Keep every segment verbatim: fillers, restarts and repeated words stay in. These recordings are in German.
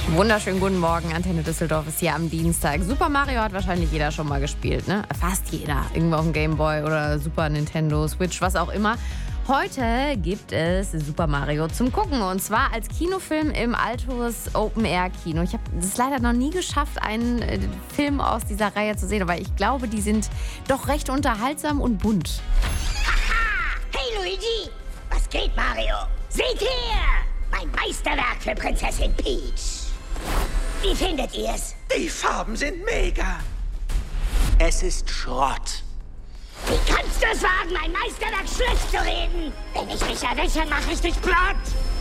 Wunderschönen guten Morgen, Antenne Düsseldorf ist hier am Dienstag. Super Mario hat wahrscheinlich jeder schon mal gespielt, ne? Fast jeder. Irgendwo auf dem Gameboy oder Super Nintendo, Switch, was auch immer. Heute gibt es Super Mario zum Gucken und zwar als Kinofilm im Altus Open Air Kino. Ich habe es leider noch nie geschafft, einen äh, Film aus dieser Reihe zu sehen, aber ich glaube, die sind doch recht unterhaltsam und bunt. Haha! Hey Luigi! Was geht, Mario? Seht her! Mein Meisterwerk für Prinzessin Peach. Wie findet ihr's? Die Farben sind mega. Es ist Schrott. Wie kannst du es wagen, mein Meisterwerk schlecht zu reden? Wenn ich mich erwische, mache ich dich platt.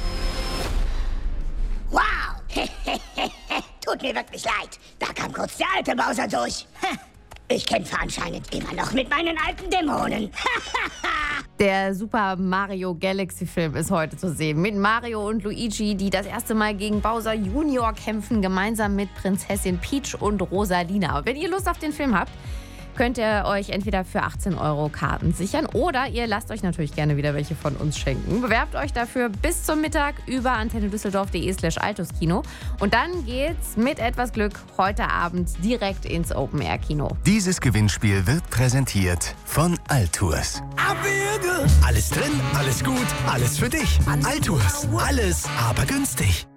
Wow. Tut mir wirklich leid. Da kam kurz der alte Bowser durch. Ich kämpfe anscheinend immer noch mit meinen alten Dämonen. Der Super Mario Galaxy Film ist heute zu sehen. Mit Mario und Luigi, die das erste Mal gegen Bowser Junior kämpfen, gemeinsam mit Prinzessin Peach und Rosalina. Wenn ihr Lust auf den Film habt, könnt ihr euch entweder für achtzehn Euro Karten sichern oder ihr lasst euch natürlich gerne wieder welche von uns schenken. Bewerbt euch dafür bis zum Mittag über antennedüsseldorf.de slash altuskino und dann geht's mit etwas Glück heute Abend direkt ins Open Air Kino. Dieses Gewinnspiel wird präsentiert von Altours. Abwürge! Alles drin, alles gut, alles für dich. Altours. Alles, aber günstig.